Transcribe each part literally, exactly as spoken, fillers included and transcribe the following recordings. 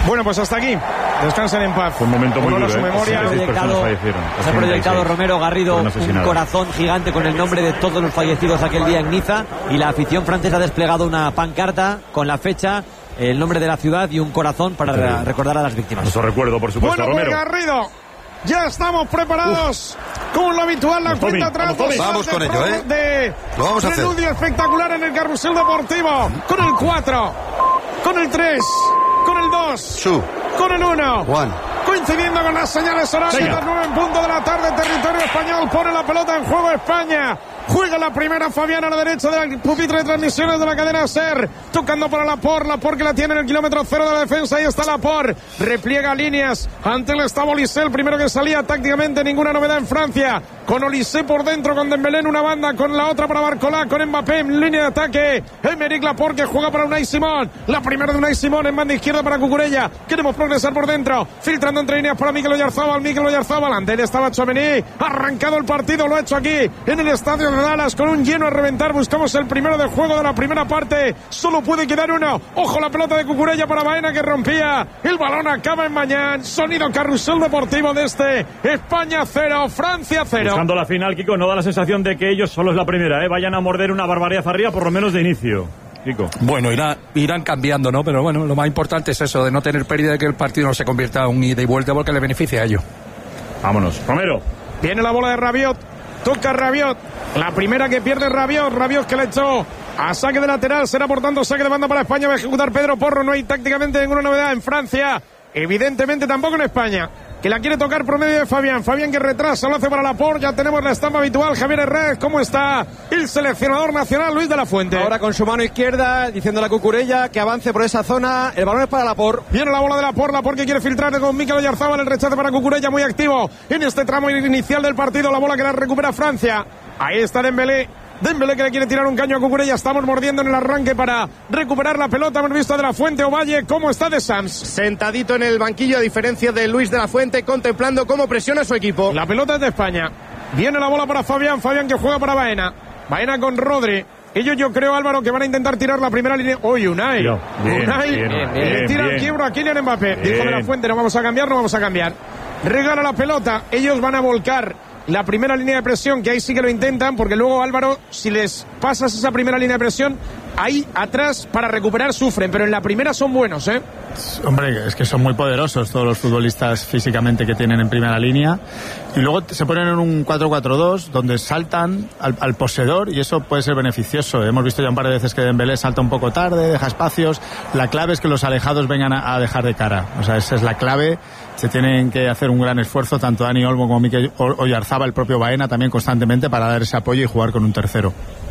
Bueno, pues hasta aquí. Descansen en paz. Fue un momento muy duro, su ¿eh? memoria. seis personas fallecieron. Se ha proyectado Romero Garrido un corazón gigante con el nombre de todos los fallecidos aquel día en Niza, y la afición francesa ha desplegado una pancarta con la fecha, el nombre de la ciudad y un corazón para sí. recordar a las víctimas. Eso recuerdo, por supuesto, bueno, Romero. Pues Garrido, ya estamos preparados. Uf. Como lo habitual, la vamos, cuenta atrás. Vamos, vamos con ello, ¿eh? De lo vamos a hacer. Preludio espectacular en el Carrusel Deportivo. Con el cuatro, con el tres, con el dos, Two. con el uno. One. Coincidiendo con las señales horarias, las nueve en punto de la tarde, territorio español, pone la pelota en juego España. Juega la primera Fabián a la derecha del pupitre de transmisiones de la cadena SER, tocando para Laporte, Laporte que la tiene en el kilómetro cero de la defensa, ahí está Laporte, repliega líneas, ante él estaba Olise, el primero que salía tácticamente, ninguna novedad en Francia, con Olise por dentro, con Dembélé en una banda, con la otra para Barcola, con Mbappé en línea de ataque, Emerick Laporte que juega para Unai Simón, la primera de Unai Simón en banda izquierda para Cucurella, queremos progresar por dentro, filtrando entre líneas para Mikel Oyarzabal, Mikel Oyarzabal, ante él estaba Tchouaméni, arrancado el partido, lo ha hecho aquí en el estadio de Dallas con un lleno a reventar, buscamos el primero de juego de la primera parte, solo puede quedar uno, ojo la pelota de Cucurella para Baena que rompía, el balón acaba en Mañán, sonido Carrusel Deportivo de este, España cero, Francia cero. Buscando la final, Kiko, no da la sensación de que ellos solo es la primera, ¿eh? Vayan a morder una barbaridad arriba, por lo menos de inicio. Kiko. Bueno, irá, irán cambiando, ¿no? Pero bueno, lo más importante es eso, de no tener pérdida, de que el partido no se convierta en un ida y vuelta porque le beneficia a ellos. Vámonos, Romero. Viene la bola de Rabiot, toca Rabiot, la primera que pierde Rabiot, Rabiot que le echó a saque de lateral, será por tanto saque de banda para España, va a ejecutar Pedro Porro, no hay tácticamente ninguna novedad en Francia, evidentemente tampoco en España, que la quiere tocar por medio de Fabián, Fabián que retrasa, lo hace para Laporte, ya tenemos la estampa habitual, Javier Herrera, ¿cómo está el seleccionador nacional Luis de la Fuente? Ahora con su mano izquierda, diciendo a la Cucurella que avance por esa zona, el balón es para Laporte. Viene la bola de Laporte, Laporte que quiere filtrar con Mikel Oyarzabal, el rechace para Cucurella, muy activo en este tramo inicial del partido, la bola que la recupera Francia, ahí está Dembélé, Dembélé que le quiere tirar un caño a Cucurella, estamos mordiendo en el arranque para recuperar la pelota, hemos visto de la Fuente Ovalle, ¿cómo está de Sams? Sentadito en el banquillo a diferencia de Luis de la Fuente, contemplando cómo presiona su equipo. La pelota es de España, viene la bola para Fabián, Fabián que juega para Baena, Baena con Rodri, ellos yo creo Álvaro que van a intentar tirar la primera línea, oye Unai, bien, Unai, bien, bien, bien, le tira bien. el quiebro a Kylian Mbappé, dijo de la Fuente, no vamos a cambiar, no vamos a cambiar, regala la pelota, ellos van a volcar la primera línea de presión, que ahí sí que lo intentan, porque luego Álvaro, si les pasas esa primera línea de presión, ahí atrás para recuperar sufren, pero en la primera son buenos, ¿eh? Hombre, es que son muy poderosos todos los futbolistas físicamente que tienen en primera línea, y luego se ponen en un cuatro cuatro dos donde saltan al, al poseedor, y eso puede ser beneficioso. Hemos visto ya un par de veces que Dembélé salta un poco tarde, deja espacios, la clave es que los alejados vengan a, a dejar de cara, o sea, esa es la clave. Se tienen que hacer un gran esfuerzo, tanto Dani Olmo como Mikel Oyarzabal, el propio Baena también constantemente, para dar ese apoyo y jugar con un tercero.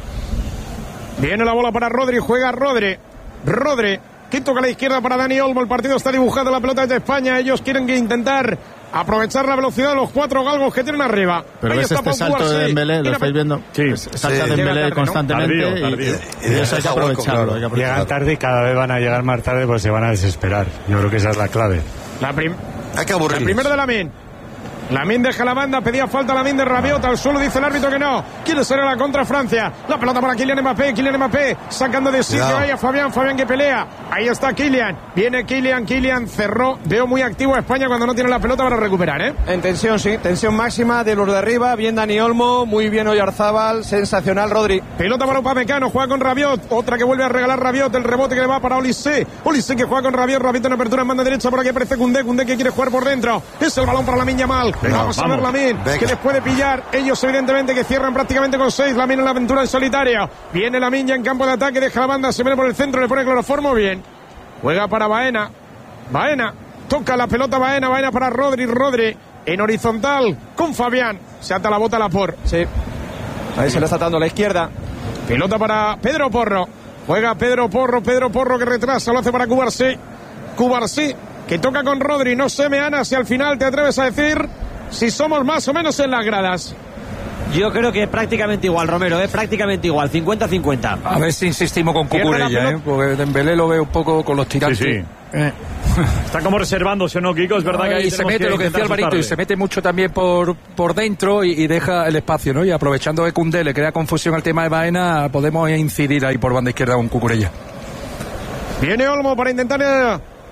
Viene la bola para Rodri, juega Rodri, Rodri, que toca a la izquierda para Dani Olmo, el partido está dibujado, la pelota es de España, ellos quieren que intentar aprovechar la velocidad de los cuatro galgos que tienen arriba. Pero ahí ves este salto Cubarsí. de Dembélé, lo estáis viendo, sí. salta sí. Dembélé tarde, constantemente, ¿no? Tardío, tardío. Y, y eso hay que aprovecharlo, hay que aprovecharlo. Llegan tarde y cada vez van a llegar más tarde, pues se van a desesperar. Yo creo que esa es la clave. La, prim Hay que aburrirles. la primera de Lamine. Lamine deja la banda, pedía falta Lamine de Rabiot, al suelo dice el árbitro que no, quiere ser a la contra Francia, la pelota para Kylian Mbappé, Kylian Mbappé sacando de sitio Cuidado. ahí a Fabián, Fabián que pelea, ahí está Kylian, viene Kylian, Kylian cerró, veo muy activo a España cuando no tiene la pelota para recuperar, ¿eh? En tensión, sí, tensión máxima de los de arriba, bien Dani Olmo, muy bien Oyarzabal, sensacional Rodri. Pelota para Upamecano, juega con Rabiot, otra que vuelve a regalar Rabiot, el rebote que le va para Olise, Olise que juega con Rabiot, Rabiot en apertura en banda derecha, por aquí aparece Koundé, Koundé que quiere jugar por dentro, es el balón para Lamine Yamal, Venga, vamos a ver vamos. Lamine, Venga. que les puede pillar, ellos evidentemente que cierran prácticamente con seis, Lamine en la aventura en solitario, viene Lamine ya en campo de ataque, deja la banda, se viene por el centro, le pone cloroformo, bien, juega para Baena, Baena, toca la pelota Baena, Baena para Rodri, Rodri, en horizontal, con Fabián, se ata la bota a Laporte. Sí, ahí se le está dando a la izquierda. Pelota para Pedro Porro, juega Pedro Porro, Pedro Porro que retrasa, lo hace para Cubarsí, Cubarsí, que toca con Rodri, no sé, Meana, si al final te atreves a decir si somos más o menos en las gradas. Yo creo que prácticamente igual, Romero, ¿eh? Prácticamente igual, cincuenta cincuenta. A ver si insistimos con Cucurella, ¿eh? Porque Dembélé lo veo un poco con los tirantes. Sí, sí. Eh. Está como reservándose, ¿no, Kiko? Es verdad que ahí y se mete, que lo que decía Alvarito, y asustarle. se mete mucho también por, por dentro y, y deja el espacio, ¿no? Y aprovechando que Koundé le crea confusión al tema de Baena, podemos incidir ahí por banda izquierda con Cucurella. Viene Olmo para intentar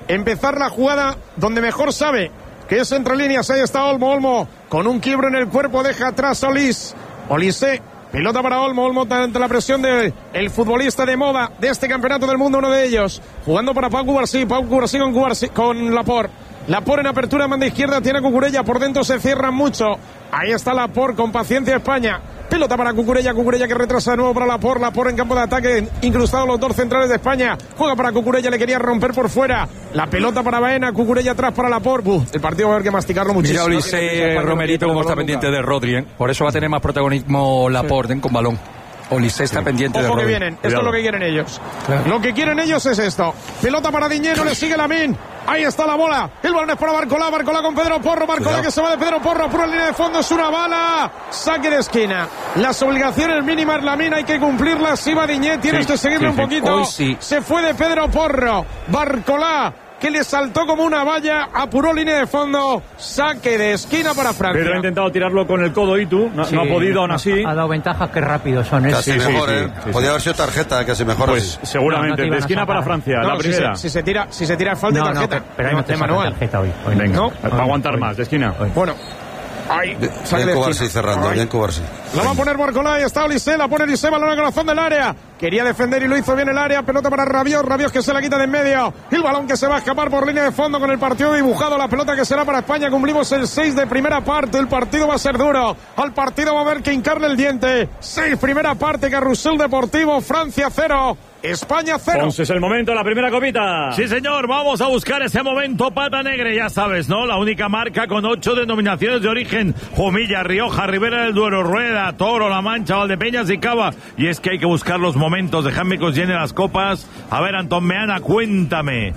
empezar la jugada donde mejor sabe, que es entre líneas. Ahí está Olmo, Olmo con un quiebro en el cuerpo, deja atrás a Olise. Olise, pelota para Olmo, Olmo ante la presión del el futbolista de moda de este campeonato del mundo, uno de ellos, jugando para Pau Cubarsí, Pau Cubarsí con, Cubarsí, con Laporte. Laporte en apertura, manda izquierda, tiene a Cucurella, por dentro se cierran mucho. Ahí está Laporte, con paciencia España. Pelota para Cucurella, Cucurella que retrasa de nuevo para Laporte, Laporte en campo de ataque, incrustados los dos centrales de España. Juega para Cucurella, le quería romper por fuera. La pelota para Baena, Cucurella atrás para Laporte. Uf, el partido va a haber que masticarlo muchísimo. Mira Olise, Romerito como está pendiente de Rodri, ¿eh? Por eso va a tener más protagonismo Laporte, ¿eh? Con balón. Olise está sí. pendiente Ojo de Rodri. que vienen, esto es lo que quieren ellos. Claro. Lo que quieren ellos es esto. Pelota para Diñeno, le sigue Lamine. Ahí está la bola. El balón es para Barcolá. Barcolá con Pedro Porro. Barcolá Cuidado. Que se va de Pedro Porro. Por la línea de fondo es una bala. Saque de esquina. Las obligaciones mínimas, Lamine, hay que cumplirlas. Si va Diñé, tienes sí, que seguirle sí, un poquito. Sí. Se fue de Pedro Porro. Barcolá, que le saltó como una valla, apuró línea de fondo, saque de esquina para Francia. Pedro ha intentado tirarlo con el codo Itu, no, sí, no ha podido aún así. Ha dado ventajas que rápido son. Casi sí, mejor, sí, ¿eh? Sí, sí, Podía sí. haber sido tarjeta, casi mejor. Pues así. seguramente, no, no de esquina para Francia, no, la primera. Si se, si se tira, si se tira falta no, y tarjeta. No, pero ahí no te manual. tarjeta hoy. hoy Venga, no, va a aguantar más, de esquina. Hoy. Bueno. Ahí, bien Cubarsí cerrando, bien Cubarsí. La va a poner Barcolá, y está Olise, la pone Olise, balón al corazón del área. Quería defender y lo hizo bien el área, pelota para Rabiot, Rabiot que se la quita de en medio. El balón que se va a escapar por línea de fondo con el partido dibujado, la pelota que será para España. Cumplimos el seis de primera parte, el partido va a ser duro. Al partido va a haber que hincarle el diente. seis primera parte, Carrusel Deportivo, Francia cero. España cero. Entonces el momento de la primera copita. Sí, señor, vamos a buscar ese momento. Pata Negra, ya sabes, ¿no? La única marca con ocho denominaciones de origen. Jumilla, Rioja, Ribera del Duero, Rueda, Toro, La Mancha, Valdepeñas y Cava. Y es que hay que buscar los momentos. Dejadme que os llene las copas. A ver, Antón Meana, cuéntame.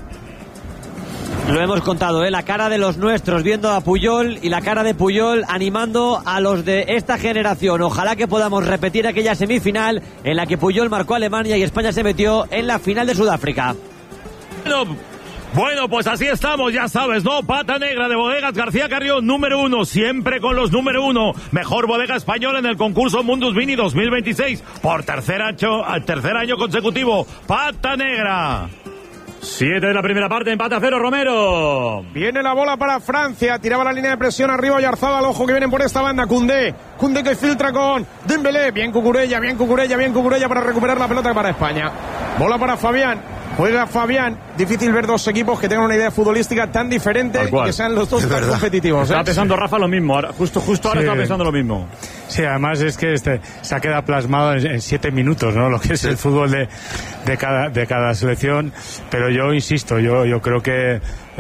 Lo hemos contado, ¿eh? La cara de los nuestros viendo a Puyol y la cara de Puyol animando a los de esta generación. Ojalá que podamos repetir aquella semifinal en la que Puyol marcó a Alemania y España se metió en la final de Sudáfrica. Bueno, bueno, pues así estamos, ya sabes, ¿no? Pata Negra de Bodegas García Carrión, número uno, siempre con los número uno. Mejor bodega española en el concurso Mundus Vini dos mil veintiséis por tercer año, al tercer año consecutivo. Pata Negra. Siete de la primera parte, empate a cero, Romero. Viene la bola para Francia, tiraba la línea de presión arriba Oyarzabal, ojo que vienen por esta banda, Koundé, Koundé que filtra con Dembélé, bien Cucurella, bien Cucurella, bien Cucurella para recuperar la pelota para España. Bola para Fabián, juega Fabián, difícil ver dos equipos que tengan una idea futbolística tan diferente y que sean los dos tan competitivos. ¿eh? Estaba pensando Rafa lo mismo, ahora, justo, justo ahora sí. estaba pensando lo mismo. Sí, además es que este se ha quedado plasmado en, en siete minutos, ¿no? Lo que es el fútbol de, de cada de cada selección. Pero yo insisto, yo yo creo que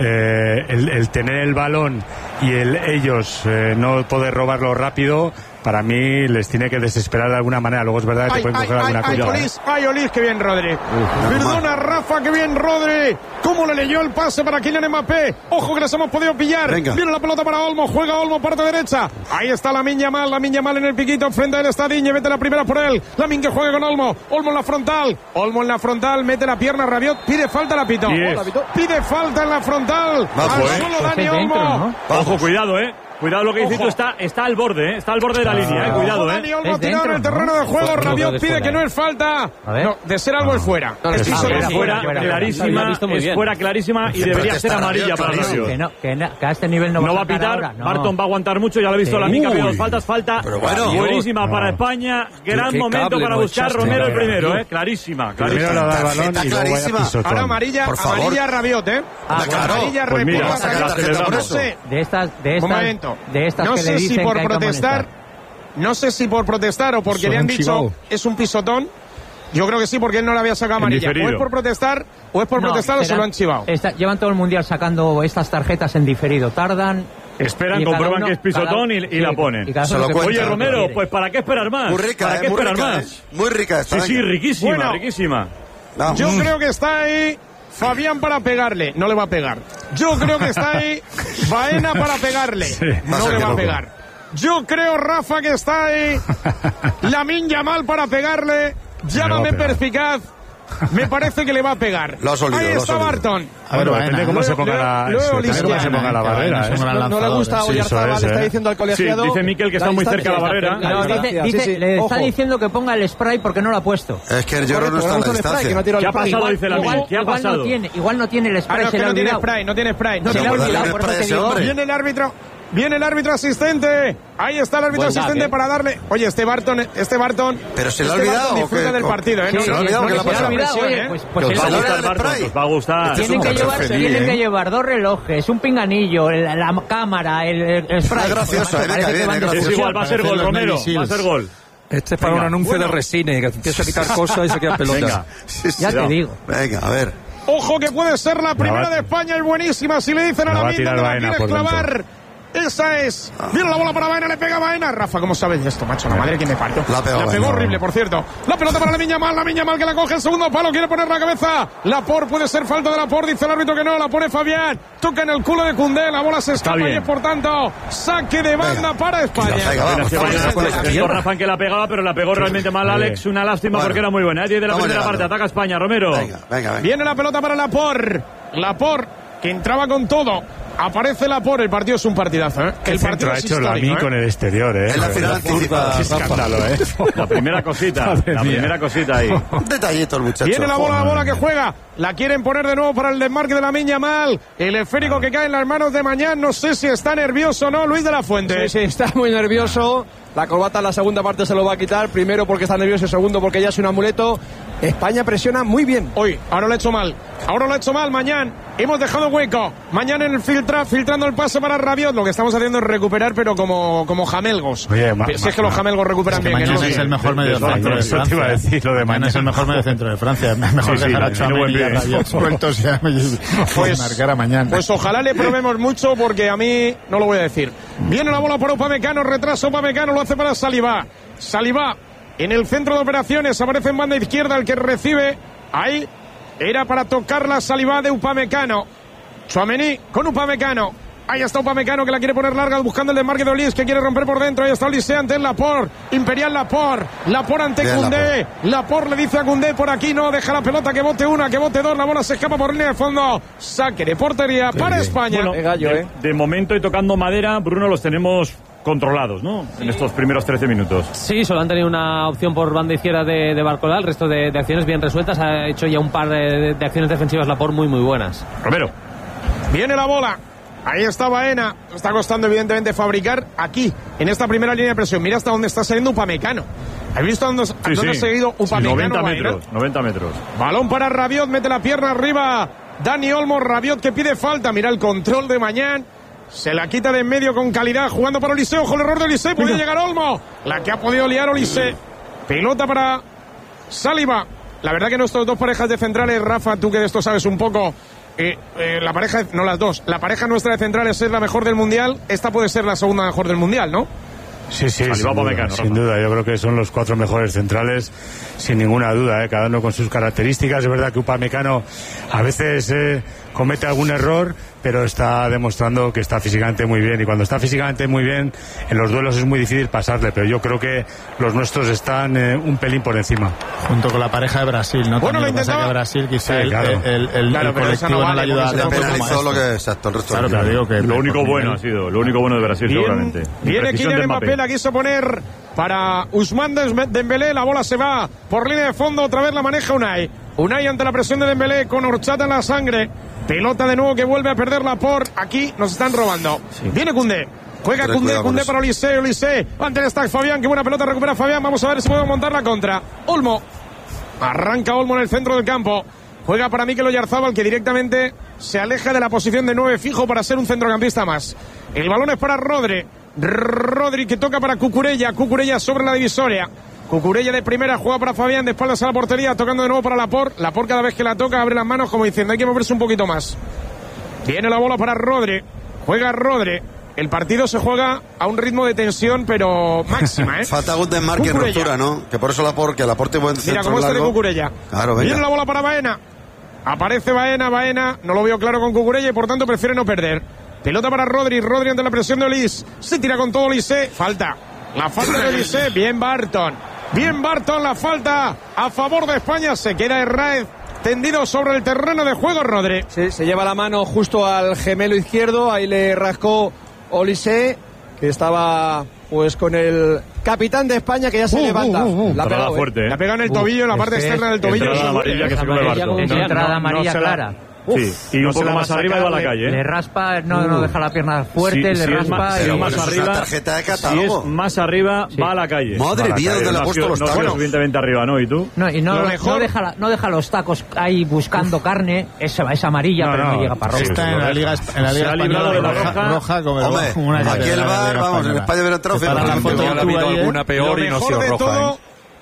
eh, el, el tener el balón y el ellos eh, no poder robarlo rápido, para mí les tiene que desesperar de alguna manera. Luego es verdad que ay, te pueden ay, coger ay, alguna ay, cosa. Olís, ay, Olís, que bien Rodri. Uf, Perdona, Rafa, que bien Rodri. ¿Cómo le leyó el pase para Kylian Mbappé? Ojo que les hemos podido pillar. Venga. Viene la pelota para Olmo, juega Olmo, parte derecha. Ahí está Lamine Yamal, Lamine Yamal en el piquito, frente a él está Diñe, mete la primera por él. Lamine que juega con Olmo, Olmo en la frontal. Olmo en la frontal, mete la pierna, Rabiot, pide falta, la pitó. Yes. Pide falta en la frontal. Va, Al pues, solo pues Dani dentro, Olmo. ¿no? Ojo, cuidado, eh. Cuidado lo que dices Ojo. tú, está, está al borde, ¿eh? Está al borde de la línea, eh. Cuidado, Ojo, eh. Dani Olmo Es tirado en el dentro, terreno ¿no? de juego, Yo creo Rabiot que es pide fuera. que no es falta. A ver. No, de ser algo es fuera. No, Es es piso fuera, de Es fuera. fuera, fuera, fuera. clarísima, Lo ha visto muy es bien. fuera clarísima y Que debería ser protestar amarilla Rabiot, para claro. Rabiot. Que, no, que, no, que a este nivel no, No va a sacar pitar, ahora, no. Barton va a aguantar mucho, ya lo he visto Sí. la mica, pero Uy. faltas, falta Pero bueno. buenísima No. para España, gran qué momento cable para no buscar echaste, Romero el venga. primero, eh, clarísima, Primero clarísima. le da el balón Tarjeta y luego vaya clarísima. pisotón. Ahora amarilla, Por favor. amarilla Rabiot, ¿eh? Ah, claro. Amarilla Pues mira, reputa, saca la tarjeta, celebramos. no sé. De estas, de Un estas, momento. de estas no que le sé dicen si por que hay que protestar, amonestar. no sé si por protestar o porque Son le han un dicho chivao. es un pisotón. Yo creo que sí, porque él no le había sacado En amarilla. O diferido. es por protestar, o es por No, protestar o se serán- lo han chivado. esta- llevan todo el mundial sacando estas tarjetas en diferido. Tardan. Esperan, y cada comprueban uno- que es pisotón cada- y, y sí, la ponen. y cada Se uno lo que cuentan. Oye, quiere. Romero, pues ¿para qué esperar más? Muy rica, ¿Para eh, qué muy esperar rica, más? eh. Muy rica esta. Sí, sí, venga. riquísima, Bueno. riquísima. Vamos. Yo creo que está ahí Fabián para pegarle. No le va a pegar. Yo creo que está ahí Baena para pegarle. No Pasa le que va a loco. pegar. Yo creo, Rafa, que está ahí Lamine Yamal para pegarle. Llámame pegar. perspicaz. Me parece que le va a pegar. Lo has olido, Ahí lo has está olido. Barton. A ver, depende de cómo se ponga la, luego, depende de cómo se ponga la barrera. ¿eh? No, no le gusta a Sí, Oyarzabal, eso es, le está ¿eh? diciendo al colegiado. Sí, dice Mikel que está muy cerca de la barrera. No, dice, dice, Sí, sí. le está Ojo. diciendo que ponga el spray porque no lo ha puesto. Es que el Lloro no está en la distancia. ¿Qué ha pasado? Dice la igual, ¿Qué ha igual pasado? no tiene, igual no tiene el Ah, spray, no, es se que le ha no tiene olvidado. spray, no tiene spray. No Se tiene le ha Pero olvidado, dale por spray eso a te ese digo. hombre. Viene el árbitro. Viene el árbitro asistente. Ahí está el árbitro Buen gag, asistente ¿eh? para darle. Oye, este Barton, este Barton. Pero se le ha este olvidado, Barton ¿o disfruta qué? del partido, ¿eh? Sí, No, se le ha no, olvidado no que le ha se le pasado. olvidado, Oye, ¿eh? pues, pues Que se os le va a ha gustar olvidado. el spray. Os va a gustar. Este es Tienen un que, cacho llevar, feliz, tienen ¿eh? que llevar dos relojes, un pinganillo, el- la cámara, el, el, el spray. Es gracioso, Pues, eh, parece me que cae van bien, de es Es excursión. igual, va a ser Parecen gol, los Romero. Navy Va a Seals. ser gol. Este es para Venga. un anuncio Bueno. de Resine, que empieza a quitar cosas y se queda pelota. Venga. Sí, sí. Ya te digo. Venga, a ver. Ojo que puede ser la primera va- de España y buenísima. Si le dicen a la la va a misma tirar que la Baena quieres por dentro. clavar. Esa es. Viene la bola para Baena, le pega Baena. Rafa, ¿cómo sabes de esto, macho? La madre que me parió. La pegó La pegó Baena. horrible, por cierto. La pelota para la Miña Mal, la Miña Mal que la coge el segundo palo, quiere poner la cabeza. Lapor, puede ser falta de Lapor, dice el árbitro que no, la pone Fabián. Toca en el culo de Koundé, la bola se escapa bien. y es por tanto saque de banda Venga. para España. Venga, vamos. Que vaya vamos, vamos. Dijo Rafa que la pegaba, pero la pegó realmente mal Alex. Una lástima Bueno. porque era muy buena. diez de la Vamos primera llegando. parte, ataca España, Romero. Venga, venga, venga. Viene la pelota para Lapor. Lapor, que entraba con todo. Aparece Lapor, el partido es un partidazo, ¿eh? ¿Qué El centro partido ha es hecho histórico, Lamí ¿eh? con el exterior, eh? Es la final Qué anticipada, escándalo, eh. La primera cosita, Madre la mía. primera cosita ahí. Un detallito el muchacho. Viene la bola, la Joder. bola que juega. La quieren poner de nuevo para el desmarque de la Miña Mal. El esférico que cae en las manos de Mañán. No sé si está nervioso o no, Luis de la Fuente. Sí, sí, está muy nervioso. La corbata en la segunda parte se lo va a quitar. Primero porque está nervioso y segundo porque ya es un amuleto. España presiona muy bien. Hoy, ahora lo ha hecho mal. Ahora lo ha hecho mal, Mañán. Hemos dejado hueco. Mañán en el filtra, filtrando el pase para Rabiot. Lo que estamos haciendo es recuperar, pero como, como jamelgos. Oye, ma- si es que ma- los jamelgos recuperan Es que bien. que no mañana lo es sé. el mejor medio Eso- centro de eso te Francia. iba a decir, lo de Mañana mañana. es el mejor medio centro de Francia. Es mejor Sí, sí, dejar a tiene Tchouaméni buen y a pie. Rabiot sueltos y a- Pues- y marcar a mañana. Pues ojalá le probemos mucho porque a mí no lo voy a decir. Viene la bola por Upamecano, retraso Upamecano, lo hace para Saliba. Saliba en el centro de operaciones, aparece en banda izquierda el que recibe. Ahí era para tocar la Saliba de Upamecano. Tchouaméni con Upamecano. Ahí está Upamecano que la quiere poner larga buscando el desmarque de Olís que quiere romper por dentro. Ahí está Olise ante el Lapor. Imperial Lapor. Lapor ante Bien, Koundé. Lapor le dice a Koundé por aquí no. Deja la pelota que bote una, que bote dos. La bola se escapa por línea de fondo. Saque de portería para España. Bueno, Qué gallo, de, ¿eh? de momento y tocando madera, Bruno, los tenemos controlados, ¿no? En estos primeros trece minutos. Sí, solo han tenido una opción por banda izquierda de, de Barcola, el resto de, de acciones bien resueltas. Ha hecho ya un par de, de acciones defensivas Lapor muy, muy buenas. Romero. Viene la bola. Ahí está Baena. Está costando evidentemente fabricar aquí, en esta primera línea de presión. Mira hasta dónde está saliendo Upamecano. ¿Has visto dónde, Sí, dónde sí. ha seguido Sí, Upamecano? noventa Baena? metros, noventa metros. Balón para Rabiot, mete la pierna arriba. Dani Olmo, Rabiot que pide falta. Mira el control de Mañán. Se la quita de en medio con calidad, jugando para Olise. Ojo el error de Olise. Podía llegar Olmo. La que ha podido liar Olise. Pelota para Saliba. La verdad que nuestras dos parejas de centrales, Rafa, tú que de esto sabes un poco. Eh, eh, la pareja, no las dos, la pareja nuestra de centrales es la mejor del mundial. Esta puede ser la segunda mejor del mundial, ¿no? Sí, sí, Saliba, sin duda, Upamecano, sin Rafa. duda. Yo creo que son los cuatro mejores centrales, sin ninguna duda, ¿eh? Cada uno con sus características. Es verdad que Upamecano a veces eh, comete algún error, pero está demostrando que está físicamente muy bien. Y cuando está físicamente muy bien, en los duelos es muy difícil pasarle. Pero yo creo que los nuestros están eh, un pelín por encima. Junto con la pareja de Brasil, ¿no? Bueno, También lo lo que pasa intentaba. que Brasil quizá Sí, el, claro. el, el, Claro, el pero esa no colectivo no, vale, le ayuda porque Le se tanto como penalizó lo esto. que exacto el resto Claro, del pero digo que Lo único por bueno ha nivel- sido, lo único bueno de Brasil Bien, seguramente. viene Precisión de Kylian Mbappé. Mbappé, la quiso poner para Ousmane Dembélé. La bola se va por línea de fondo, otra vez la maneja Unai. Unai ante la presión de Dembélé con horchata en la sangre. Pelota de nuevo que vuelve a perderla por aquí. Nos están robando. Viene Koundé. Juega Ten Koundé, cuidado con Koundé eso. para Olise, Olise. Ante el stack Fabián, qué buena pelota recupera Fabián. Vamos a ver si puede montar la contra. Olmo. Arranca Olmo en el centro del campo. Juega para Mikel Oyarzabal, que directamente se aleja de la posición de nueve fijo para ser un centrocampista más. El balón es para Rodri. Rodri que toca para Cucurella. Cucurella sobre la divisoria. Cucurella de primera, juega para Fabián, de espaldas a la portería, tocando de nuevo para Laporte. Laporte cada vez que la toca abre las manos como diciendo hay que moverse un poquito más. Viene la bola para Rodri. Juega Rodri. El partido se juega a un ritmo de tensión, pero máxima, ¿eh? Falta un desmarque en Cucurella. ruptura, ¿no? Que por eso la por, que el aporte buen Mira centro cómo está de largo. Cucurella. Claro, Viene venga. la bola para Baena. Aparece Baena, Baena. No lo veo claro con Cucurella y por tanto prefiere no perder. Pelota para Rodri. Rodri ante la presión de Olise. Se tira con todo Olise. Falta. La falta de Olise. Bien Barton. Bien Barton, la falta a favor de España. Se queda Herráez tendido sobre el terreno de juego, Rodri. Sí, se lleva la mano justo al gemelo izquierdo. Ahí le rascó Olise, que estaba pues con el capitán de España, que ya se uh, Uh, levanta. uh, uh. La ha pegado, fuerte, eh. ¿eh? La pega en el tobillo, en la parte externa del tobillo. Entrada amarilla que se come Barton. Entrada amarilla clara. Sí, y un poco más arriba va a la calle. ¿eh? Le raspa, no, no deja la pierna fuerte, sí, le si raspa. Es más, y si es más bueno, arriba, tarjeta de si es más arriba, sí. va a la calle. Madre mía, ¿dónde le ha puesto los tacos? No suficientemente arriba, ¿no? ¿Y tú? No, y no, no, deja la, no deja los tacos ahí buscando carne, es, es amarilla, no, pero no, no llega para roja. Está en la Liga, en la Liga Española de la roja, roja como el, Hombre, como una aquí el bar, vamos, en España hubiera entrado. Para la foto ha habido alguna peor y no ha sido roja.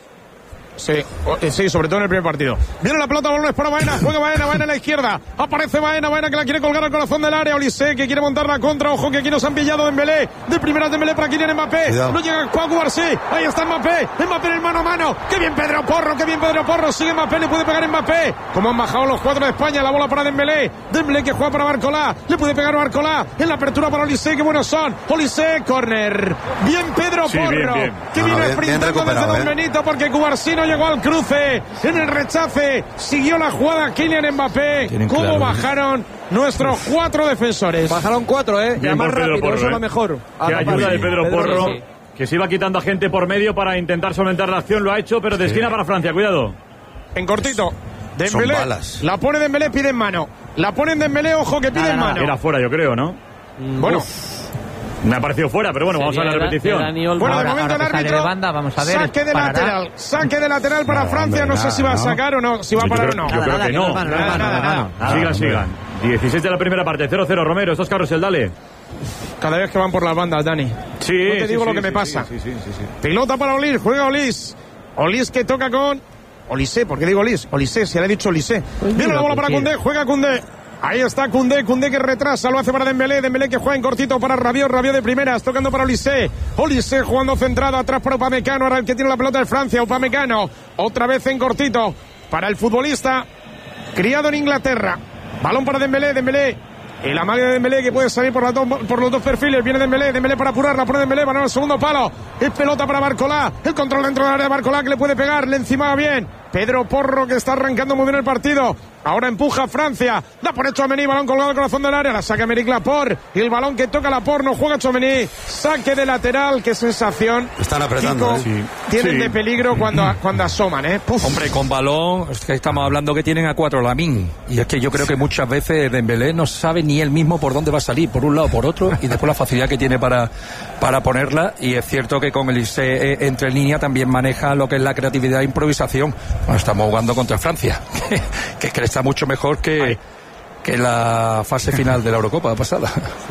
Sí, sí, sobre todo en el primer partido. Viene la pelota, balones para Baena, juega Baena, Baena a la izquierda. Aparece Baena, Baena que la quiere colgar al corazón del área. Olise que quiere montar la contra. Ojo que aquí nos han pillado Dembélé. De primera Dembélé para Kylian Mbappé. Cuidado. No llega a Cubarsí. Ahí está Mbappé. Mbappé en el mano a mano. Qué bien Pedro Porro, qué bien Pedro Porro. Sigue Mbappé, le puede pegar Mbappé. Como han bajado los cuatro de España. La bola para Dembélé. Dembélé que juega para Barcolá. Le puede pegar Barcolá. En la apertura para Olise. Qué buenos son. Olise, córner. Bien Pedro sí, Porro. Bien, bien. Que no, viene no, sprintando desde Don ¿eh? Benito porque Cubarsí no llegó al cruce. En el rechace siguió la jugada Kylian Mbappé. ¿Cómo claro, bajaron ¿eh? nuestros cuatro defensores? Bajaron cuatro, ¿eh? Bien, más rápido, Porro, eso es ¿eh? lo mejor. Qué ayuda de Pedro, Pedro Porro, sí. que se iba quitando a gente por medio para intentar solventar la acción. Lo ha hecho, pero de esquina sí. para Francia. Cuidado. En cortito. Dembélé. La pone Dembélé, pide en mano. La pone en Dembélé, ojo que pide en mano. Era fuera, yo creo, ¿no? Bueno. Uf. Me ha parecido fuera, pero bueno, vamos a ver la repetición. Bueno, ahora, de momento el árbitro. De banda, vamos a ver, saque de parará. lateral. Saque de lateral para no, Francia. Hombre, no sé nada, si va a sacar no. o no. Si va a parar o no. Yo creo que no. Nada, nada, nada. Sigan, sigan. dieciséis de la primera parte. cero cero Romero. Estos carros, el dale. Cada vez que van por las bandas, Dani. Sí. No te sí, digo sí, lo que sí, me sí, pasa. Sí, sí, sí, sí. Pilota para Olis. Juega Olis. Olis que toca con. Olise. ¿Por qué digo Olis? Olise. Se le ha dicho Olise. Viene la bola para Koundé. Juega Koundé. Ahí está Koundé, Koundé que retrasa, lo hace para Dembélé, Dembélé que juega en cortito para Rabiot, Rabiot de primeras, tocando para Olise, Olise jugando centrado atrás para Upamecano, ahora el que tiene la pelota de Francia, Upamecano, otra vez en cortito para el futbolista criado en Inglaterra, balón para Dembélé, Dembélé, el amague de Dembélé que puede salir por, la do, por los dos perfiles, viene Dembélé, Dembélé para apurarla, pone Dembélé, balón al segundo palo, es pelota para Barcolá, el control dentro del área de Barcolá que le puede pegar, le encimaba bien, Pedro Porro que está arrancando muy bien el partido. Ahora empuja Francia. Da por Tchouaméni. Balón colgado al corazón del área. La saca Emerick Laporte. Y el balón que toca Laporte. No juega Tchouaméni. Saque de lateral. Qué sensación. Están apretando. Kiko, ¿eh? sí. Tienen sí. de peligro cuando, cuando asoman, ¿eh? Puf. Hombre, con balón. Es que estamos hablando que tienen a cuatro Lamine. Y es que yo creo que muchas veces Dembélé no sabe ni él mismo por dónde va a salir. Por un lado o por otro. Y después la facilidad que tiene para, para ponerla. Y es cierto que con el Olise entre línea también maneja lo que es la creatividad e improvisación. Bueno, estamos jugando contra Francia. Que, que es que está mucho mejor que, que la fase final de la Eurocopa pasada.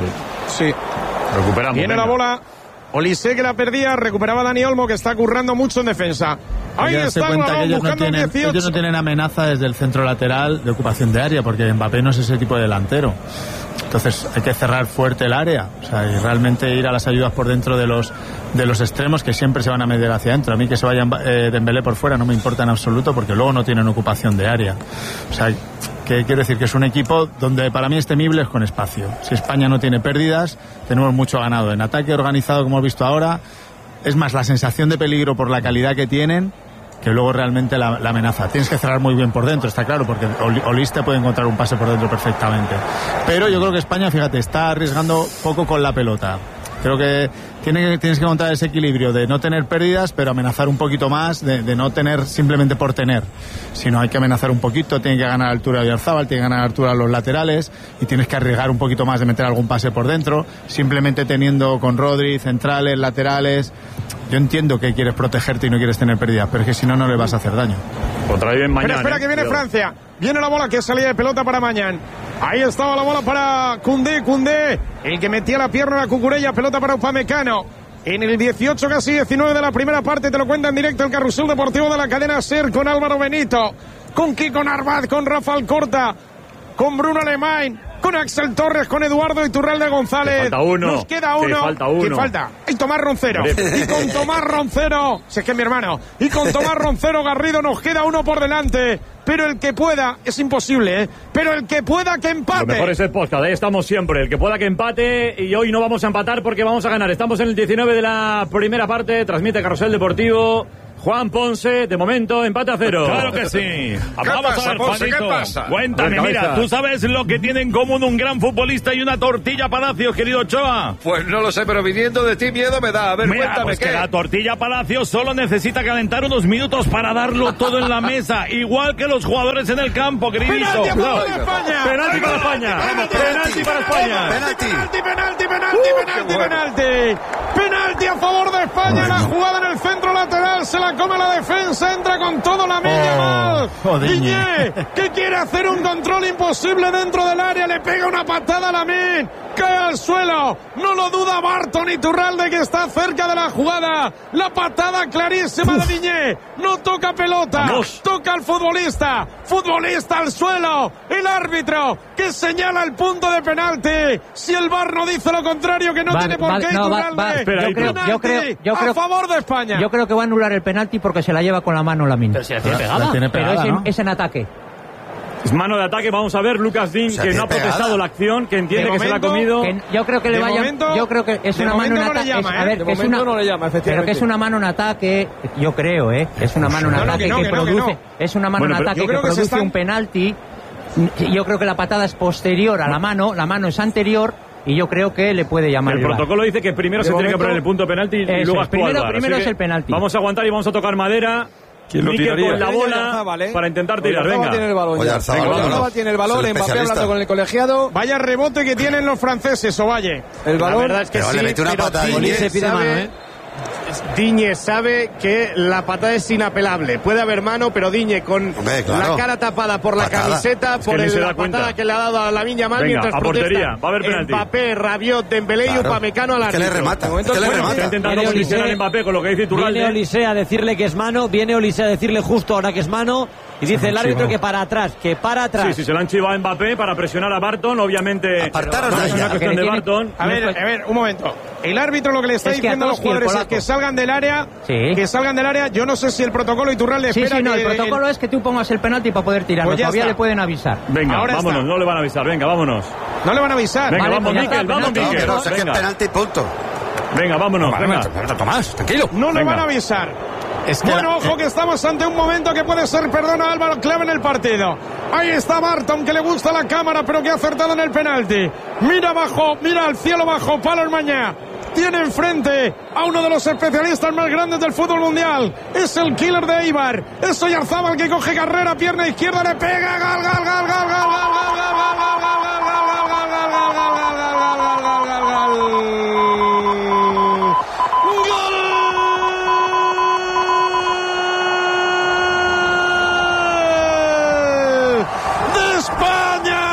Sí. sí. Recuperamos. Viene venga. La bola. Olise que la perdía. Recuperaba Dani Olmo que está currando mucho en defensa. Ahí está el balón ellos buscando no tienen, el dieciocho. Ellos no tienen amenaza desde el centro lateral de ocupación de área porque Mbappé no es ese tipo de delantero. Entonces hay que cerrar fuerte el área, o sea, y realmente ir a las ayudas por dentro de los de los extremos que siempre se van a meter hacia adentro. A mí que se vaya eh, Dembélé por fuera no me importa en absoluto porque luego no tienen ocupación de área. O sea, que quiero decir que es un equipo donde para mí es temible es con espacio. Si España no tiene pérdidas, tenemos mucho ganado. En ataque organizado como hemos visto ahora, es más la sensación de peligro por la calidad que tienen que luego realmente la, la amenaza. Tienes que cerrar muy bien por dentro, está claro, porque Oliste puede encontrar un pase por dentro perfectamente. Pero yo creo que España, fíjate, está arriesgando poco con la pelota. Creo que tiene, tienes que encontrar ese equilibrio de no tener pérdidas, pero amenazar un poquito más, de, de no tener simplemente por tener, sino hay que amenazar un poquito, tiene que ganar altura de Oyarzabal, tiene que ganar altura a los laterales y tienes que arriesgar un poquito más de meter algún pase por dentro, simplemente teniendo con Rodri, centrales, laterales. Yo entiendo que quieres protegerte y no quieres tener pérdidas, pero es que si no, no le vas a hacer daño. Otra vez mañana. Pero espera, que viene Francia. Viene la bola que salía de pelota para Mañán. Ahí estaba la bola para Koundé, Koundé, el que metía la pierna a la Cucurella, pelota para Upamecano. En el dieciocho, casi diecinueve de la primera parte, te lo cuenta en directo el Carrusel Deportivo de la cadena SER con Álvaro Benito, con Kiko Narváez, con Rafael Corta, con Bruno Alemán, con Axel Torres, con Eduardo Iturralde González. Falta uno. Nos queda uno. Falta uno. ¿Qué falta? Y Tomás Roncero. Y con Tomás Roncero, si es que es mi hermano, y con Tomás Roncero Garrido nos queda uno por delante. Pero el que pueda, es imposible, ¿eh? Pero el que pueda que empate. Lo mejor es el podcast, ahí estamos siempre. El que pueda que empate, y hoy no vamos a empatar porque vamos a ganar. Estamos en el diecinueve de la primera parte, transmite Carrusel Deportivo. Juan Ponce, de momento, empate a cero. Claro que sí. Vamos pasa, a ver, Ponce, Juanito. ¿qué pasa? Cuéntame, mira, ¿tú sabes lo que tiene en común un gran futbolista y una tortilla Palacios, querido Ochoa? Pues no lo sé, pero viniendo de ti miedo me da. A ver, Mira, cuéntame pues qué. que la tortilla Palacios solo necesita calentar unos minutos para darlo todo en la mesa, igual que los jugadores en el campo, queridito. ¡Penalti a favor de España! ¡Penalti para España! ¡Penalti para España! ¡Penalti, penalti, penalti, penalti, penalti! ¡Penalti a favor de España! La jugada en el centro lateral, se la come la defensa, entra con todo la milla mal. Oh, Diñé, que quiere hacer un control imposible dentro del área, le pega una patada a Lamine, cae al suelo, no lo duda Barton Iturralde, que está cerca de la jugada. La patada clarísima de Diñé, no toca pelota, Vamos. toca al futbolista, futbolista al suelo, el árbitro que señala el punto de penalti. Si el V A R no dice lo contrario, que no Vale, tiene por vale, qué no, va- Iturralde. va- Espera, yo, creo, Penalti yo creo, yo a creo, favor de España. yo creo que va a anular el penalti porque se la lleva con la mano Lamine. Pero si la tiene La pegada. tiene Pero pegada, es en, ¿no? es en ataque. Es mano de ataque, vamos a ver, Lucas Dean, O sea, que que no ha pegada. protestado la acción, que entiende De que se la ha momento, comido. Que yo creo que le De vaya. momento- yo creo que es de una mano en momento no le ataque. llama, es- ¿eh? a ver, De que es momento una, no le llama, pero efectivamente. que es una mano en ataque, yo creo, ¿eh? Es una mano en No, no, ataque que no, que, que no, que produce. no. Es una mano Bueno, en pero ataque yo que creo que se produce están- un penalti. Yo creo que la patada es posterior a la mano, la mano es anterior. Y yo creo que le puede llamar El el V A R. protocolo dice que primero De se tiene que momento- poner el punto penalti y Eso luego es, actúa primero- el V A R. primero Así es que el penalti. Vamos a aguantar y vamos a tocar madera. ¿Quién lo Mikel tiraría? con la bola Oyarzabal, ¿eh? para intentar tirar. Oyarzabal Venga. tiene el balón ya. Oyarzabal, Venga, vámonos. Oyarzabal tiene el balón, Es el Mbappé especialista. hablando con el colegiado. Vaya rebote que tienen los franceses, Ovalle. El balón. La verdad es que Pero sí, le mete una pero patada, Diñe Diñe. Se pide sabe- mano, ¿eh? Diñe sabe que la patada es inapelable. Puede haber mano, pero Diñe con Hombre, claro. la cara tapada por la Patada. camiseta, Es que por ni el- se da la cuenta. patada que le ha dado a Lamine Yamal Venga, mientras a portería, protesta va a haber penalti. Mbappé, Rabiot, Dembélé y Claro. Upamecano al Es que le árbitro. remata, De momento es que le es remata. Está intentando Viene condicionar a Olise. Mbappé con lo que dice Viene Iturralde. Olise a decirle que es mano, viene Olise a decirle justo ahora que es mano y dice el árbitro que para atrás, que para atrás. Sí, sí, se lo han chivado a Mbappé para presionar a Barton, obviamente. Apartaros no de es una ella. cuestión Que de tiene- Barton. A ver, a ver, un momento. El árbitro lo que le está Es que diciendo a los Atoski, el jugadores es polaco. que salgan del área, Sí. que salgan del área. Yo no sé si el protocolo Iturralde Sí, espera sí, no, que el protocolo es que tú pongas el penalti para poder tirarlo. Pues ya Todavía está. le pueden avisar. Venga, Ahora vámonos, está. no le van a avisar. Venga, vámonos. no le van a avisar. Venga, Vale, vamos, pues ya Miquel, está, vamos, penalti. No, Miquel. que no, saque Venga, penalti, punto. venga, vámonos. Vale, Venga. venga, Tomás, tranquilo. No le Venga. van a avisar. Es que Bueno, la- ojo que estamos ante un momento que puede ser, perdona Álvaro, clave en el partido. Ahí está Barton, que le gusta la cámara, pero que ha acertado en el penalti. Mira abajo, mira al cielo bajo, Palo Mañá. Tiene enfrente a uno de los especialistas más grandes del fútbol mundial. Es el killer de Eibar. Es Oyarzabal que coge carrera, pierna izquierda, le pega, gal, gal, gal, gal, gal, gal, gal, gal, gal, gal, gal, gal, gal, gal, gal, gal, gal, gal, gal, ¡gol! ¡De España!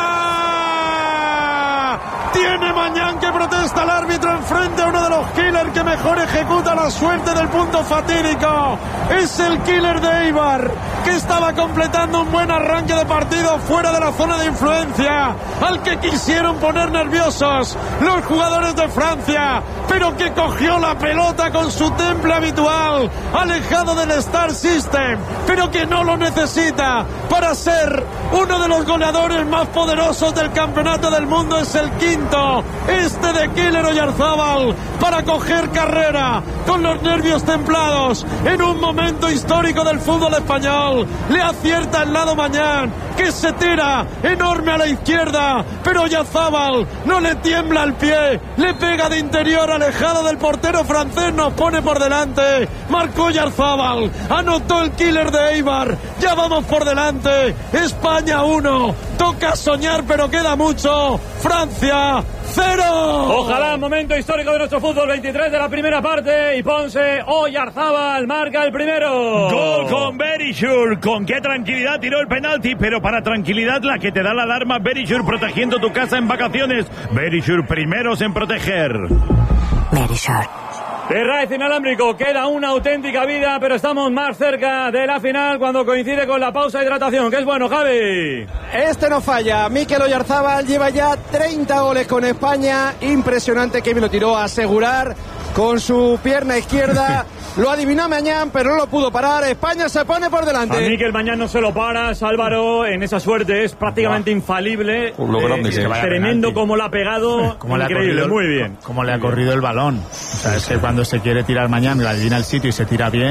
Tiene Mañán que protesta al árbitro enfrente a uno de los killers que mejor ejecuta la suerte del punto fatídico. Es el killer de Eibar, que estaba completando un buen arranque de partido fuera de la zona de influencia, al que quisieron poner nerviosos los jugadores de Francia, pero que cogió la pelota con su temple habitual, alejado del Star System, pero que no lo necesita para ser uno de los goleadores más poderosos del campeonato del mundo. Es el quinto, este de Killer Oyarzabal, para coger carrera con los nervios templados en un momento histórico del fútbol español. Le acierta el lado Mañán, que se tira enorme a la izquierda, pero Oyarzabal no le tiembla el pie, le pega de interior alejado del portero francés, nos pone por delante. Marcó Oyarzabal, anotó el killer de Eibar, ya vamos por delante. España uno, toca soñar pero queda mucho. Francia cero. Ojalá, momento histórico de nuestro fútbol, veintitrés de la primera parte, y Ponce, Oyarzabal marca el primero. Gol con Berisur. Con qué tranquilidad tiró el penalti, pero para tranquilidad la que te da la alarma Berisur, protegiendo tu casa en vacaciones. Berisur, primeros en proteger. Berisur. Herraiz inalámbrico, queda una auténtica vida, pero estamos más cerca de la final cuando coincide con la pausa de hidratación, que es bueno, Javi. Este no falla. Mikel Oyarzabal lleva ya treinta goles con España. Impresionante, que me lo tiró a asegurar con su pierna izquierda. Lo adivinó Mañán, pero no lo pudo parar. España se pone por delante. A mí que el mañana no se lo paras, Álvaro, en esa suerte es prácticamente infalible. Por lo grande Eh, que es. tremendo como la ha pegado, Como le ha increíble, corrido, muy bien. Como le ha corrido el balón. O sea, es que cuando se quiere tirar mañana, adivina el sitio y se tira bien.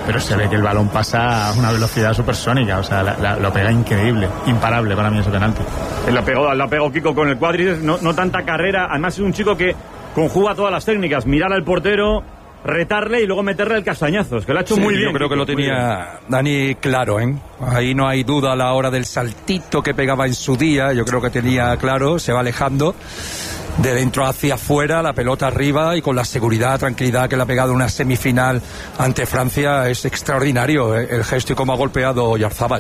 pero se ve que el balón pasa a una velocidad supersónica, o sea, la, la, lo pega increíble, imparable para mí ese penalti. La pegó, la pegó Kiko con el cuádriceps, no, no tanta carrera, además es un chico que conjuga todas las técnicas, mirar al portero, retarle y luego meterle el castañazo, que lo ha hecho sí, muy bien. Yo creo que lo tenía Dani claro, ¿eh? Ahí no hay duda a la hora del saltito que pegaba en su día, yo creo que tenía claro, se va alejando de dentro hacia afuera, la pelota arriba y con la seguridad, tranquilidad que le ha pegado una semifinal ante Francia, es extraordinario ¿eh? El gesto y cómo ha golpeado Oyarzábal.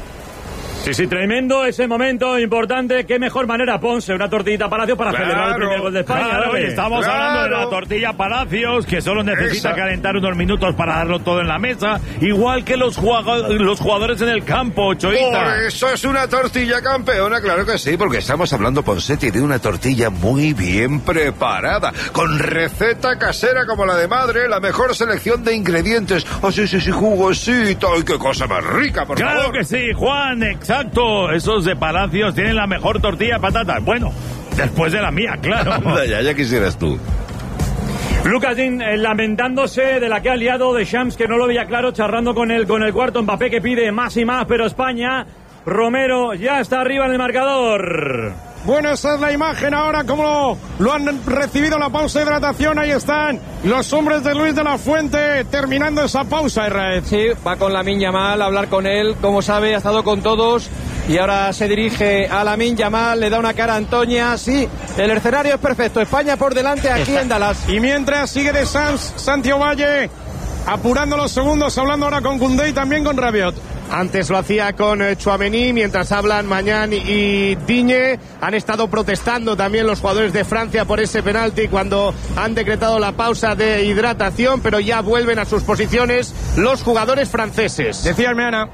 Sí, sí, tremendo ese momento importante. Qué mejor manera, Ponce, una tortilla Palacios para claro, celebrar el primer gol de España. Claro, y estamos claro. hablando de la tortilla Palacios, que solo necesita Esa. calentar unos minutos para darlo todo en la mesa, igual que los, los jugadores en el campo, Choita. Por eso es una tortilla campeona, claro que sí, porque estamos hablando, Ponsetti, de una tortilla muy bien preparada, con receta casera como la de madre, la mejor selección de ingredientes. Oh, sí, sí, sí, jugosito, ¡ay, qué cosa más rica, por claro favor! Claro que sí, Juan, exacto. Exacto, esos de Palacios tienen la mejor tortilla de patatas. Bueno, después de la mía, claro. ya, ya quisieras tú. Lucas Dean eh, lamentándose de la que ha liado de Shams, que no lo veía claro, charlando con el, con el cuarto. Mbappé que pide más y más, pero España, Romero ya está arriba en el marcador. Bueno, esa es la imagen ahora, como lo han recibido la pausa de hidratación. Ahí están los hombres de Luis de la Fuente terminando esa pausa, Israel. Sí, va con Lamine Yamal a hablar con él. Como sabe, ha estado con todos y ahora se dirige a Lamine Yamal, le da una cara a Antonia. Sí, el escenario es perfecto. España por delante aquí en Dallas. Y mientras sigue de Sanz, Santiago Valle apurando los segundos, hablando ahora con Koundé y también con Rabiot. Antes lo hacía con eh, Tchouaméni, mientras hablan Mañán y Digne. Han estado protestando también los jugadores de Francia por ese penalti cuando han decretado la pausa de hidratación, pero ya vuelven a sus posiciones los jugadores franceses. Decía Almeana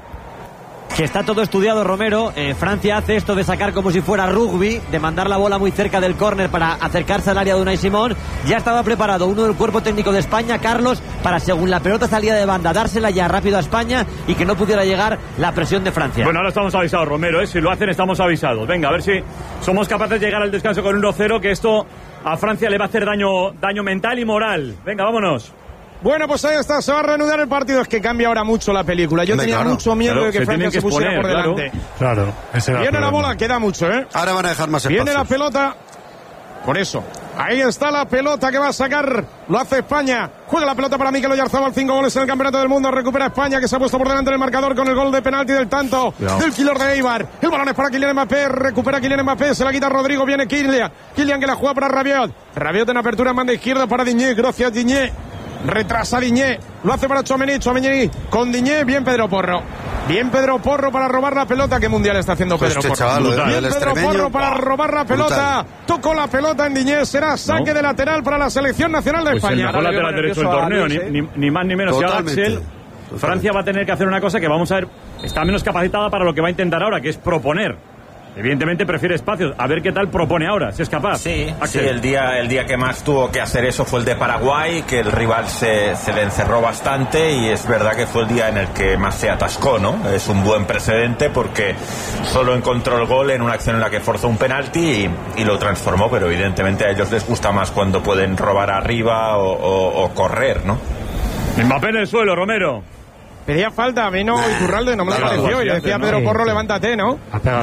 que está todo estudiado, Romero. eh, Francia hace esto de sacar como si fuera rugby, de mandar la bola muy cerca del córner para acercarse al área de Unai Simón. Ya estaba preparado uno del cuerpo técnico de España, Carlos, para según la pelota salía de banda, dársela ya rápido a España y que no pudiera llegar la presión de Francia. Bueno, ahora estamos avisados, Romero, ¿eh? Si lo hacen estamos avisados. Venga, a ver si somos capaces de llegar al descanso con uno cero, que esto a Francia le va a hacer daño, daño mental y moral. Venga, vámonos. Bueno, pues ahí está, se va a reanudar el partido. Es que cambia ahora mucho la película. Yo Hombre, tenía claro. mucho miedo claro, de que Francia se pusiera por delante. Claro, claro. Viene la bola, queda mucho, ¿eh? Ahora van a dejar más espacio. Viene la pelota. Por eso. Ahí está la pelota que va a sacar. Lo hace España. Juega la pelota para Mikel Oyarzabal. Cinco goles en el Campeonato del Mundo. Recupera España, que se ha puesto por delante del marcador con el gol de penalti del tanto Cuidado. del killer de Eibar. El balón es para Kylian Mbappé. Recupera Kylian Mbappé. Se la quita Rodrigo. Viene Kylian. Kylian que la juega para Rabiot. Rabiot en apertura en banda izquierda para Digne. Gracias, Digne. Retrasa Digne, lo hace para Tchouaméni, Tchouaméni con Digne, bien Pedro Porro. Bien Pedro Porro para robar la pelota. ¿Qué mundial está haciendo Pedro este Porro? Chaval, bien Pedro extremeño. Porro para robar la pelota. Brutal. Tocó la pelota en Digne. Será saque no. de lateral para la selección nacional de pues España. El mejor lateral derecho del torneo, ni, ni, ni más ni menos. Totalmente. Axel, Francia va a tener que hacer una cosa que vamos a ver, está menos capacitada para lo que va a intentar ahora, que es proponer. Evidentemente prefiere espacios. A ver qué tal propone ahora, si es capaz. Sí, sí, el día, el día que más tuvo que hacer eso fue el de Paraguay, que el rival se, se le encerró bastante y es verdad que fue el día en el que más se atascó, ¿no? Es un buen precedente porque solo encontró el gol en una acción en la que forzó un penalti y, y lo transformó, pero evidentemente a ellos les gusta más cuando pueden robar arriba o, o, o correr, ¿no? Mbappé en el suelo, Romero. Pedía falta, a mí no, Iturralde no me lo pareció. Y le decía a Pedro Porro, levántate, ¿no?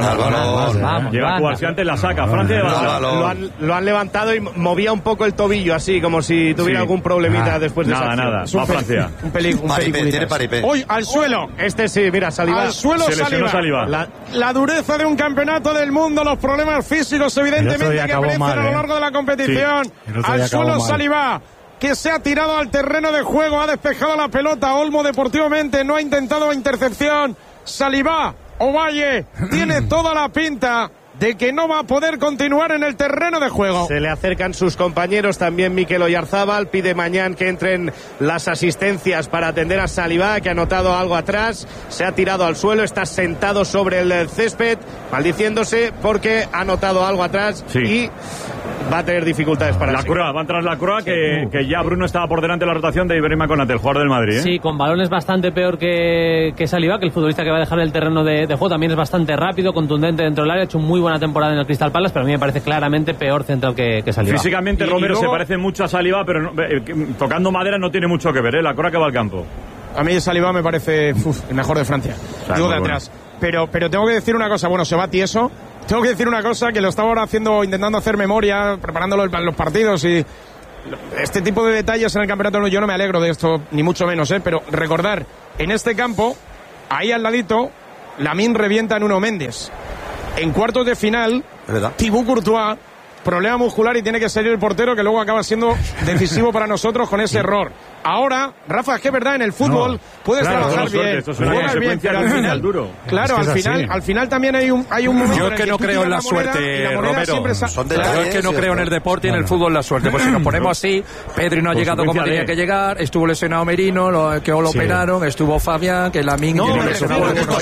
Llega a jugarse antes, la saca. Francia lo han, lo han levantado y movía un poco el tobillo así, como si tuviera sí. algún problemita ah, después de nada, esa Nada, nada, va Francia. Un película. Tiene paripé. Hoy, al suelo. Este sí, mira, Saliba. Al suelo, Saliba. Saliba. La, la dureza de un campeonato del mundo, los problemas físicos, evidentemente, que aparecen mal, a lo largo de la competición. Sí. Al suelo, Saliba, que se ha tirado al terreno de juego, ha despejado la pelota. Olmo deportivamente no ha intentado intercepción. Saliba, Ovalle, tiene toda la pinta de que no va a poder continuar en el terreno de juego. Se le acercan sus compañeros, también Mikel Oyarzabal, pide mañana que entren las asistencias para atender a Saliba, que ha notado algo atrás, se ha tirado al suelo, está sentado sobre el césped, maldiciéndose porque ha notado algo atrás sí. y va a tener dificultades para la Croix, va a entrar la Croix, que, uh. que ya Bruno estaba por delante de la rotación de Ibrahima Konate, el jugador del Madrid, ¿eh? Sí, con balones bastante peor que, que Saliba, que el futbolista que va a dejar el terreno de, de juego. También es bastante rápido, contundente dentro del área, ha hecho un muy buena temporada en el Crystal Palace, pero a mí me parece claramente peor central que, que Saliba. Físicamente y, Romero y luego... se parece mucho a Saliba, pero no, eh, tocando madera no tiene mucho que ver, ¿eh? La Croix que va al campo. A mí Saliba me parece uf, el mejor de Francia. O sea, digo de atrás. Bueno. Pero, pero tengo que decir una cosa. Bueno, se va tieso. Tengo que decir una cosa que lo estaba ahora haciendo, intentando hacer memoria, preparándolo para los partidos y este tipo de detalles en el campeonato. Yo no me alegro de esto, ni mucho menos, ¿eh? Pero recordar, en este campo, ahí al ladito, Lamine revienta a Nuno Méndez. En cuartos de final, Thibaut Courtois, problema muscular y tiene que salir el portero, que luego acaba siendo decisivo para nosotros con ese error. Ahora, Rafa, es que es verdad, en el fútbol no, puedes claro, trabajar bien, juegas bien, pero al final, duro. claro, es al final, así. al final también hay un, hay un momento. Yo es que no creo en la, la suerte, la Romero. Sa- Son claro, yo es que no creo en el deporte y en el fútbol la suerte. Pues si nos ponemos así, Pedri no ha llegado como tenía que llegar, estuvo lesionado Merino, lo, que lo operaron, sí. estuvo Fabián, que la Min tiene lesionado.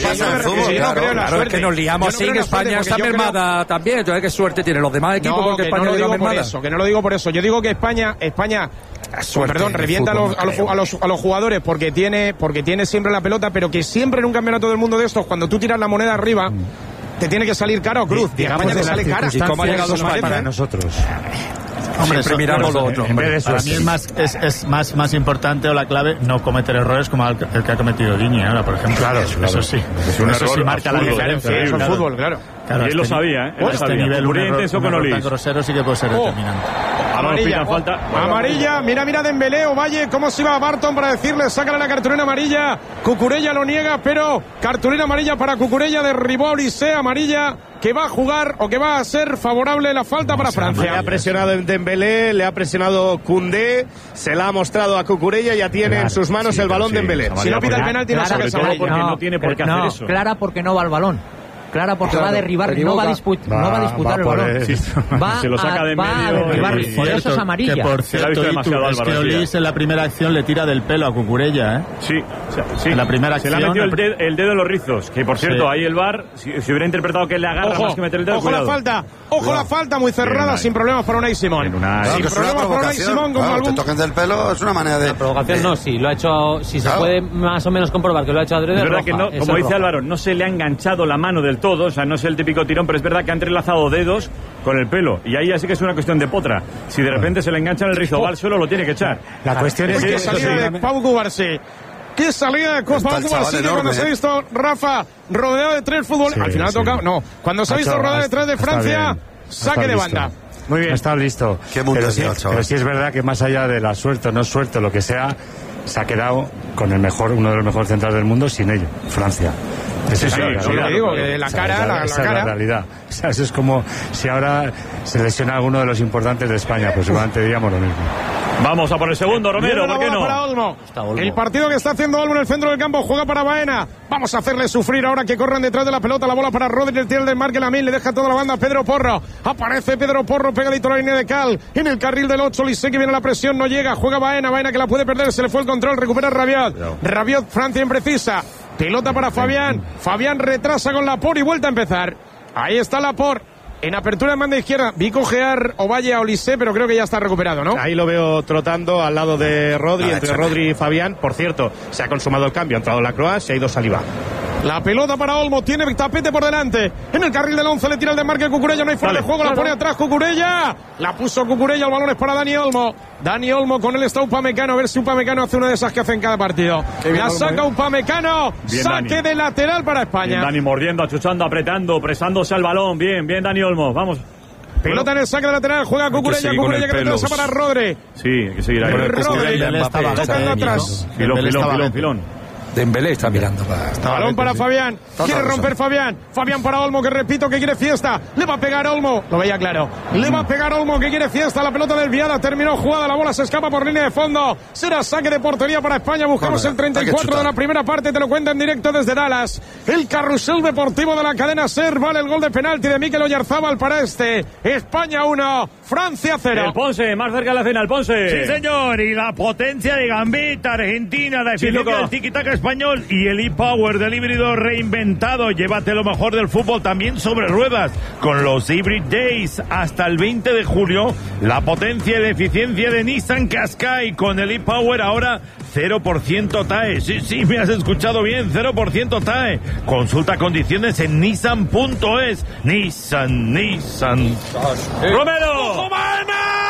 Claro, es que nos liamos así, en España está mermada también. Entonces, ¿qué suerte tienen los demás equipos porque España llega mermada? Que no lo digo por eso. Yo digo que España, España Suerte, perdón, revienta a los, a, los, a, los, a los jugadores porque tiene, porque tiene siempre la pelota, pero que siempre en un campeonato del mundo de estos, cuando tú tiras la moneda arriba, te tiene que salir cara o cruz. Y, digamos que sale cara. ¿Y cómo ha llegado España para nosotros? Hombre, siempre miramos lo otro. En vez de eso, para mí es más es, es más más importante o la clave no cometer errores como el, el que ha cometido Diñi ahora, por ejemplo. Claro, eso, claro. eso sí. Es un eso error sí marca la diferencia. Es un fútbol, claro. claro y él este, lo sabía, ¿eh? Él este sabía. nivel, un error, un error tan grosero sí que puede ser oh. determinante. Amarilla, oh. falta. Amarilla, mira, mira Dembélé, Ovalle, cómo se iba a Barton para decirle, sácale la cartulina amarilla. Cucurella lo niega, pero cartulina amarilla para Cucurella, derribó a Olise, amarilla, que va a jugar o que va a ser favorable la falta no, para Francia. Le ha presionado en Dembélé, le ha presionado Koundé, se la ha mostrado a Cucurella, ya tiene claro, en sus manos sí, el balón sí, Dembélé. Si no pita el penalti no saca esa porque no, no tiene por qué no, hacer eso. Clara porque no va al balón. Clara porque claro, va a derribar, no va a, disput- va, no va a disputar va el balón. Sí. Va, se lo saca de a, va medio. a derribar, y, por eso es amarilla. Que por cierto, se demasiado es que Olise en la primera acción le tira del pelo a Cucurella, ¿eh? Sí, sí. En la primera acción. Se le ha metido el, de, el dedo en los rizos. Que por cierto, sí. ahí el V A R, si, si hubiera interpretado que le agarra ojo, más que meter el dedo, ojo cuidado. la falta, ojo cuidado. la falta, muy cerrada, Bien, sin problemas para Unai Simón. Sin claro, problemas para Unai Simón. Como claro, algún... te toquen del pelo es una manera de... La provocación no, sí, lo ha hecho, si se puede más o menos comprobar que lo ha hecho adrede. Es verdad que no, como dice Álvaro, no se le ha enganchado la mano del todo, o sea, no es el típico tirón, pero es verdad que ha entrelazado dedos con el pelo y ahí así que es una cuestión de potra. Si de repente se le engancha en el rizo, va al suelo, lo tiene que echar. La cuestión es que salida de Pau Cubarsí. ¿Qué salida de Pau Cubarsí cuando se ha visto Rafa rodeado de tres futbolistas? Sí, Al final sí. ha tocado, no. Cuando se ha visto rodeado de tres de Francia, saque de banda. Muy bien. Está listo. Qué mundo pero, es sí, el pero sí es verdad que más allá de la suerte o no suerte, lo que sea, se ha quedado con el mejor, uno de los mejores centrales del mundo sin ello, Francia. Sí, sí, sí, lo digo, que la cara, la, la, esa cara. Es la realidad. O sea, eso es como si ahora se lesiona alguno de los importantes de España, pues seguramente diríamos lo mismo. Vamos a por el segundo, Romero, ¿por qué no? Para Olmo. Olmo. El partido que está haciendo Olmo en el centro del campo juega para Baena. Vamos a hacerle sufrir ahora que corran detrás de la pelota. La bola para Rodri, el tiro del desmarque, Lamine, le deja toda la banda a Pedro Porro. Aparece Pedro Porro, pegadito a la línea de Cal. En el carril del ocho, Olise que viene la presión, no llega. Juega Baena, Baena que la puede perder, se le fue el control, recupera Rabiot. No. Rabiot, Francia imprecisa. Pelota para Fabián. Fabián retrasa con Laporte y vuelta a empezar. Ahí está Laporte. En apertura en banda izquierda, vi cojear Ovalle a Olise, pero creo que ya está recuperado, ¿no? Ahí lo veo trotando al lado de Rodri, entre Rodri y Fabián. Por cierto, se ha consumado el cambio, ha entrado Lacroix, se ha ido Saliba. La pelota para Olmo, tiene tapete por delante. En el carril del once le tira el desmarque Cucurella, no hay fuera vale, de juego, claro. La pone atrás Cucurella. La puso Cucurella, el balón es para Dani Olmo. Dani Olmo, con él está Upamecano, a ver si Upamecano hace una de esas que hace en cada partido. La saca Olmo, Upamecano, bien, saque Dani. De lateral para España. Bien, Dani mordiendo, achuchando, apretando, presándose al balón. Bien, bien Dani Olmo, vamos. Pelota en el saque de lateral, juega Cucurella, Cucurella que retrasa para Rodri. Sí, hay que seguir ahí. Rodri, tocando atrás. Filón, filón, filón, filón. Dembélé está mirando. Balón para Fabián. Quiere romper Fabián. Fabián para Olmo, que repito que quiere fiesta. Le va a pegar Olmo. Lo veía claro. Le va a pegar Olmo, que quiere fiesta. La pelota desviada. Terminó jugada. La bola se escapa por línea de fondo. Será saque de portería para España. Buscamos el treinta y cuatro de la primera parte. Te lo cuenta en directo desde Dallas. El carrusel deportivo de la cadena SER. Vale el gol de penalti de Mikel Oyarzabal para este. España uno, Francia cero. El Ponce, más cerca de la final. Ponce. Sí, señor. Y la potencia de Gambetta, Argentina. La eficiencia del tiki-taka español y el e-Power del híbrido reinventado. Llévate lo mejor del fútbol también sobre ruedas con los Hybrid Days hasta el veinte de julio. La potencia y la eficiencia de Nissan Qashqai con el e-Power ahora cero por ciento T A E. Sí, sí, me has escuchado bien, cero por ciento T A E. Consulta condiciones en nissan punto es. Nissan, Nissan. ¡Romero!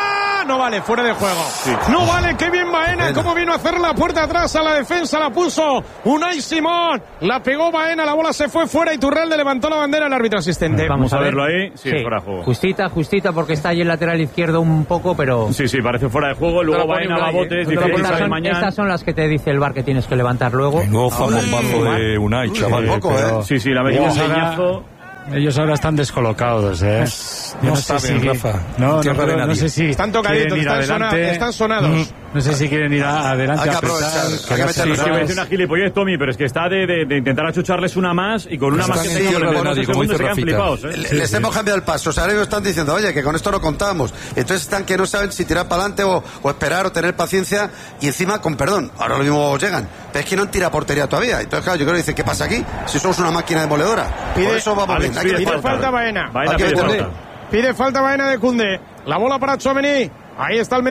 no vale, fuera de juego. Sí. No vale, qué bien Baena, cómo vino a hacer la puerta atrás a la defensa, la puso Unai Simón, la pegó Baena, la bola se fue fuera y Turralde levantó la bandera, el árbitro asistente. Vamos a verlo ahí, sí, sí, fuera de juego. Justita, justita, porque está ahí el lateral izquierdo un poco, pero... Sí, sí, parece fuera de juego, luego Baena va a botes, dice que estas, son, estas son las que te dice el V A R que tienes que levantar luego. No, bombazo de Unai, chaval. Sí, poco, pero... ¿eh? Sí, sí, la veía un Ellos ahora están descolocados, ¿eh? No, no saben, sé si, Rafa. No, no, no, no, no sé si están tocaditos, ir están, adelante. sona, están sonados. Mm, no sé si quieren ir a, adelante hay que a apretar. aprovechar, Que hay que no meterlo. sé, Sí, me dice una gilipollez, Tommy, pero es que está de, de, de intentar achucharles una más y con una más que sí, tenga sí, por el bueno, de como segundos dice se quedan Rafita. flipados, ¿eh? Les Sí, sí, hemos sí. cambiado el paso. O sea, ellos están diciendo, oye, que con esto no contamos. Entonces están que no saben si tirar para adelante o, o esperar o tener paciencia. Y encima, con perdón, ahora lo mismo llegan. Pero es que no han tirado portería todavía. Entonces, claro, yo creo que dicen, ¿qué pasa aquí? Si somos una máquina demoledora. Pide, Por eso vamos Alex, bien. Hay que pide Pide falta Baena. Baena Hay que pide meterle. falta. Pide falta Baena de Koundé. La bola para Tchouaméni. Ahí está el